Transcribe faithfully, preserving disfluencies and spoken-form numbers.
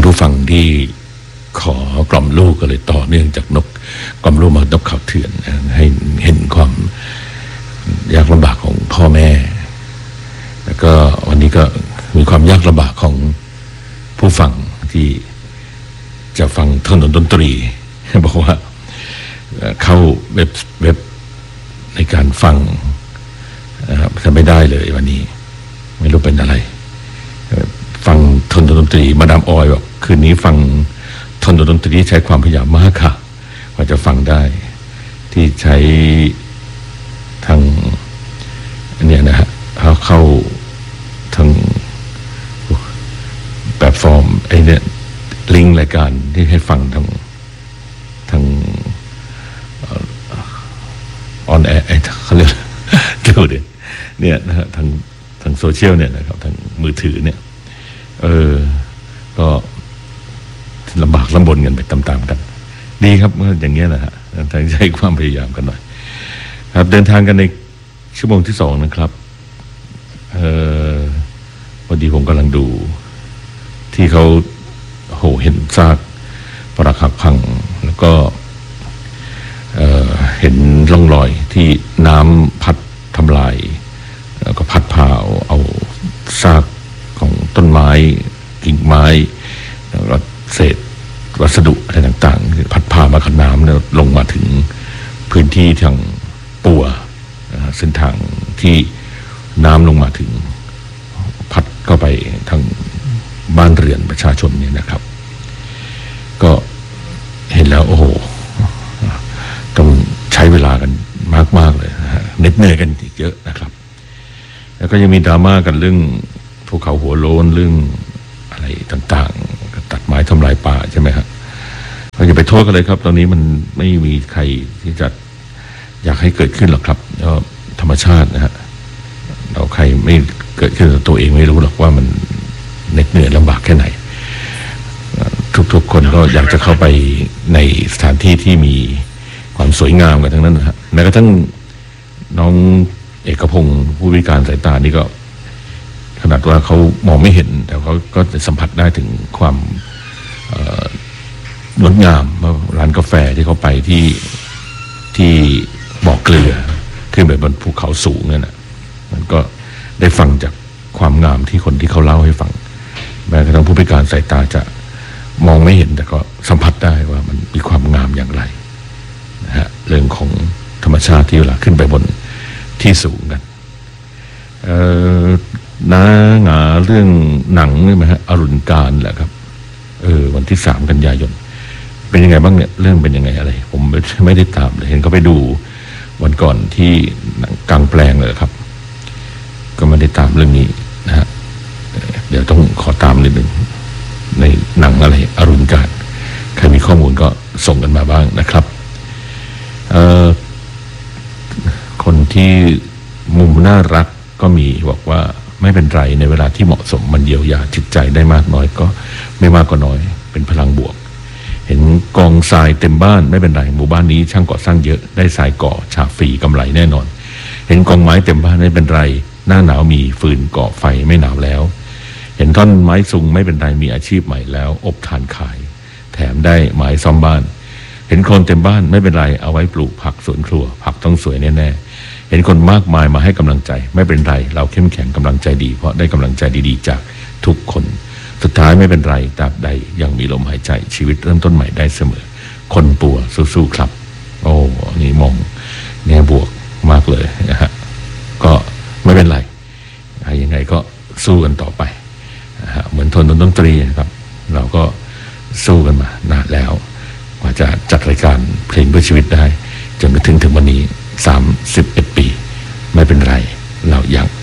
ผู้ฟังที่ขอกล่อมลูกก็เลยต่อเนื่องจากนกกล่อมลูกมานกเขาเถื่อนให้เห็นความยากลำบากของพ่อแม่แล้วก็วันนี้ก็มีความยากลำบากของผู้ฟังที่จะฟังถนนดนตรีบอกว่าเข้าเว็บเว็บในการฟังนะครับจะไม่ได้เลยวันนี้ไม่รู้เป็นอะไรฟังถนนดนตรีมาดามออยบอกคืนนี้ฟังถนนดนตรีใช้ความพยายามมากค่ะกว่าจะฟังได้ที่ใช้ทางเนี่ยนะฮะเขาเข้าทางแบบฟอร์มไอ้เนี่ยลิงก์รายการที่ให้ฟังทางทางออนแอร์เขาเรียกเกี่ยวเนี่ยเนี่ยนะฮะทางทางโซเชียลเนี่ยนะครับทางมือถือเนี่ยเออก็ลำบากลำบนกันไปตามๆกันดีครับเมื่ออย่างเงี้ยนะฮะต้องใช้ความพยายามกันหน่อยครับเดินทางกันในชั่วโมงที่สองนะครับเออพอดีผมกำลังดูที่เขาโหเห็นซากปรักหักพังแล้วก็เอ่อเห็นร่องรอยที่น้ำพัดทำลายแล้วก็พัดพาเอาซากของต้นไม้กิ่งไม้แล้วก็เศษวัสดุอะไรต่างๆพัดพามากับน้ำแล้วลงมาถึงพื้นที่ทางปัวเส้นทางที่น้ำลงมาถึงพัดเข้าไปทางบ้านเรือนประชาชนเนี่ยนะครับก็เห็นแล้วโอ้โหต้องใช้เวลากันมากๆเลยนะฮะเหน็ดเหนื่อยกันอีกเยอะนะครับแล้วก็ยังมีดราม่ากันเรื่องภูเขาหัวโล้นเรื่องอะไรต่างๆตัดไม้ทำลายป่าใช่ไหมครับเราอย่าไปโทษกันเลยครับตอนนี้มันไม่มีใครที่จะอยากให้เกิดขึ้นหรอกครับเพราะธรรมชาตินะฮะเราใครไม่เกิดขึ้นกับตัวเองไม่รู้หรอกว่ามันเหน็ดเหนื่อยลำบากแค่ไหนทุกๆคนก็อยากจะเข้าไปในสถานที่ที่มีความสวยงามกันทั้งนั้นนะฮะแม้กระทั่งน้องเอกพงศ์ผู้พิการสายตานี่ก็ขนาดว่าเขามองไม่เห็นแต่เขาก็จะสัมผัสได้ถึงความงดงามร้านกาแฟที่เขาไปที่ที่บ่อเกลือขึ้นไปบนภูเขาสูงนั่นนะมันก็ได้ฟังจากความงามที่คนที่เขาเล่าให้ฟังแม้กระทั่งผู้พิการสายตาจะมองไม่เห็นแต่ก็สัมผัสได้ว่ามันมีความงามอย่างไรนะฮะเรื่องของธรรมชาติที่เวลาขึ้นไปบนที่สูงกันเอ่อน้าหงาเรื่องหนังนี่ไหมฮะอรุณการแหละครับเออวันที่สามกันยายนเป็นยังไงบ้างเนี่ยเรื่องเป็นยังไงอะไรผมไม่ได้ตามเลยเห็นเขาไปดูวันก่อนที่กลางแปลงเลยครับก็ไม่ได้ตามเรื่องนี้นะฮะเดี๋ยวต้องขอตามนิดหนึ่งในหนังอะไรอรุณการใครมีข้อมูลก็ส่งกันมาบ้างนะครับเอ่อคนที่มุมน่ารักก็มีบอกว่าไม่เป็นไรในเวลาที่เหมาะสมมันเยียวยาจิตใจได้มากน้อยก็ไม่มากก็น้อยเป็นพลังบวกเห็นกองทรายเต็มบ้านไม่เป็นไรหมู่บ้านนี้ช่างก่อสร้างเยอะได้ทรายก่อฉาบฟรีกำไรแน่นอนเห็นกองไม้เต็มบ้านไม่เป็นไรหน้าหนาวมีฟืนก่อไฟไม่หนาวแล้วเห็นท่อนไม้ซุงไม่เป็นไรมีอาชีพใหม่แล้วอบถ่านขายแถมได้ไม้ซ่อมบ้านเห็นคนเต็มบ้านไม่เป็นไรเอาไว้ปลูกผักสวนครัวผักต้องสวยแน่ๆเห็นคนมากมายมาให้กำลังใจไม่เป็นไรเราเข้มแข็งกำลังใจดีเพราะได้กำลังใจดีๆจากทุกคนสุดท้ายไม่เป็นไรตราบใดยังมีลมหายใจชีวิตเริ่มต้นใหม่ได้เสมอคนปัวสู้ๆครับโอ้นี่มองแง่บวกมากเลยนะฮะก็ไม่เป็นไรยังไงก็สู้กันต่อไปนะฮะเหมือนทนดนตรีนะครับเราก็สู้กันมานานแล้วกว่าจะจัดรายการเพลงเพื่อชีวิตได้จนมาถึงถึงวันนี้สามสิบเอ็ดปีไม่เป็นไรเรายัง